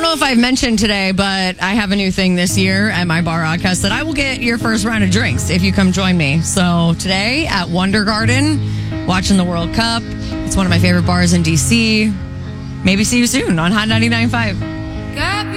know if I've mentioned today, but I have a new thing this year at my bar Oddcast that I will get your first round of drinks if you come join me. So today at Wonder Garden, watching the World Cup. It's one of my favorite bars in D.C. Maybe see you soon on Hot 99.5.